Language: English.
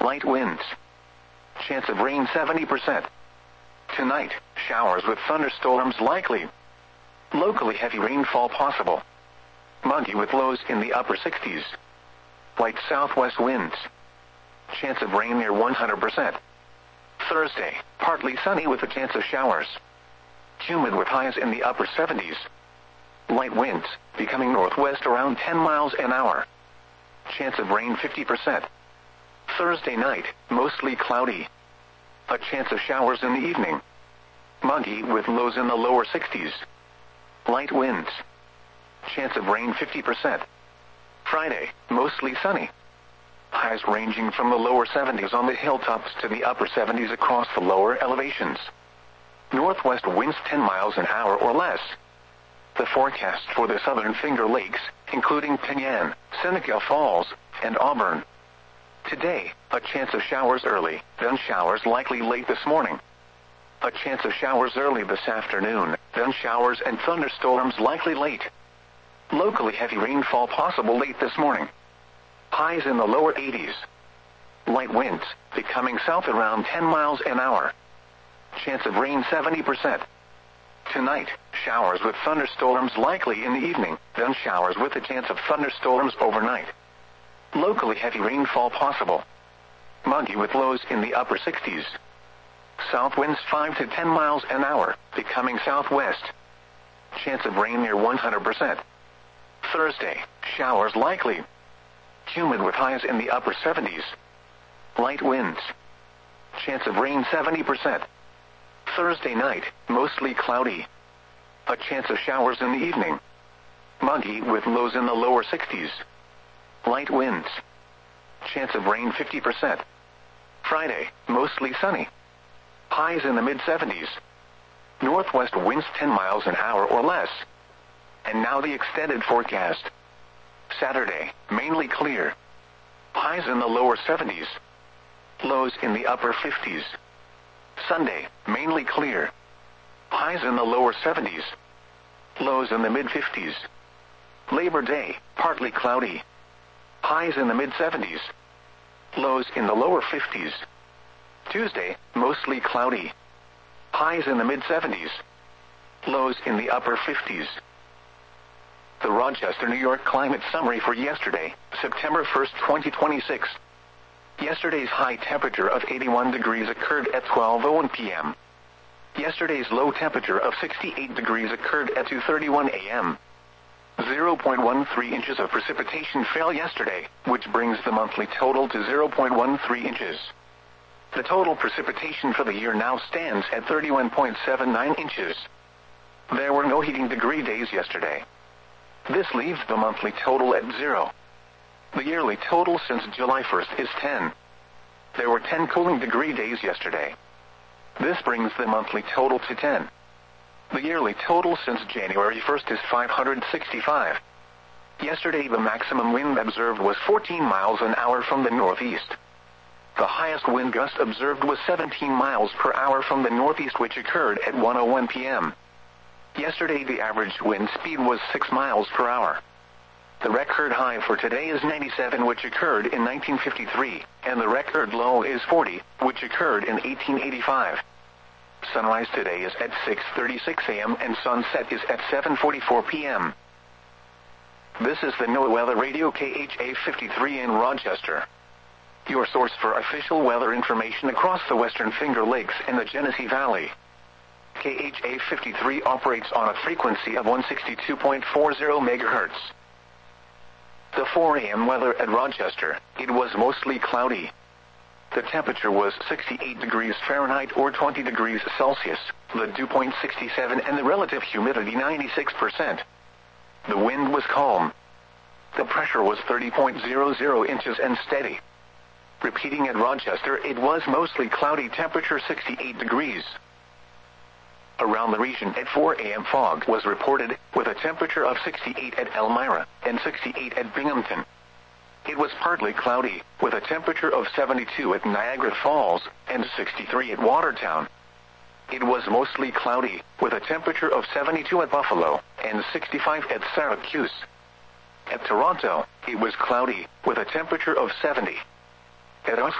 Light winds. Chance of rain 70%. Tonight, showers with thunderstorms likely. Locally heavy rainfall possible. Muggy with lows in the upper 60s. Light southwest winds. Chance of rain near 100%. Thursday, partly sunny with a chance of showers. Humid with highs in the upper 70s. Light winds, becoming northwest around 10 miles an hour. Chance of rain 50%. Thursday night, mostly cloudy. A chance of showers in the evening. Muggy with lows in the lower 60s. Light winds. Chance of rain 50%. Friday, mostly sunny. Highs ranging from the lower 70s on the hilltops to the upper 70s across the lower elevations. Northwest winds 10 miles an hour or less. The forecast for the southern Finger Lakes, including Penyan, Seneca Falls, and Auburn. Today, a chance of showers early, then showers likely late this morning. A chance of showers early this afternoon, then showers and thunderstorms likely late. Locally heavy rainfall possible late this morning. Highs in the lower 80s. Light winds, becoming south around 10 miles an hour. Chance of rain 70%. Tonight, showers with thunderstorms likely in the evening, then showers with a chance of thunderstorms overnight. Locally heavy rainfall possible. Muggy with lows in the upper 60s. South winds 5 to 10 miles an hour, becoming southwest. Chance of rain near 100%. Thursday, showers likely. Humid with highs in the upper 70s. Light winds. Chance of rain 70%. Thursday night, mostly cloudy. A chance of showers in the evening. Muggy with lows in the lower 60s. Light winds. Chance of rain 50%. Friday, mostly sunny. Highs in the mid-70s. Northwest winds 10 miles an hour or less. And now the extended forecast. Saturday, mainly clear. Highs in the lower 70s. Lows in the upper 50s. Sunday, mainly clear. Highs in the lower 70s. Lows in the mid-50s. Labor Day, partly cloudy. Highs in the mid-70s. Lows in the lower 50s. Tuesday, mostly cloudy. Highs in the mid-70s. Lows in the upper 50s. The Rochester, New York climate summary for yesterday, September 1st, 2026. Yesterday's high temperature of 81 degrees occurred at 12:01 p.m. Yesterday's low temperature of 68 degrees occurred at 2:31 a.m. 0.13 inches of precipitation fell yesterday, which brings the monthly total to 0.13 inches. The total precipitation for the year now stands at 31.79 inches. There were no heating degree days yesterday. This leaves the monthly total at 0. The yearly total since July 1st is 10. There were 10 cooling degree days yesterday. This brings the monthly total to 10. The yearly total since January 1st is 565. Yesterday the maximum wind observed was 14 miles an hour from the northeast. The highest wind gust observed was 17 miles per hour from the northeast, which occurred at 1:01 p.m. Yesterday the average wind speed was 6 miles per hour. The record high for today is 97, which occurred in 1953, and the record low is 40, which occurred in 1885. Sunrise today is at 6:36 a.m. and sunset is at 7:44 p.m. This is the NOAA Weather Radio KHA 53 in Rochester. Your source for official weather information across the Western Finger Lakes and the Genesee Valley. KHA 53 operates on a frequency of 162.40 MHz. The 4 a.m. weather at Rochester, it was mostly cloudy. The temperature was 68 degrees Fahrenheit or 20 degrees Celsius, the dew point 67 and the relative humidity 96%. The wind was calm. The pressure was 30.00 inches and steady. Repeating at Rochester, it was mostly cloudy, temperature 68 degrees. Around the region at 4 a.m. fog was reported, with a temperature of 68 at Elmira and 68 at Binghamton. It was partly cloudy, with a temperature of 72 at Niagara Falls and 63 at Watertown. It was mostly cloudy, with a temperature of 72 at Buffalo and 65 at Syracuse. At Toronto, it was cloudy, with a temperature of 70. At Ottawa,